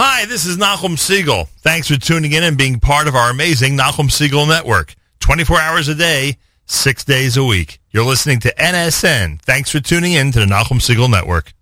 Hi, this is Nachum Siegel. Thanks for tuning in and being part of our amazing Nachum Siegel Network. 24 hours a day, 6 days a week. You're listening to NSN. Thanks for tuning in to the Nachum Siegel Network.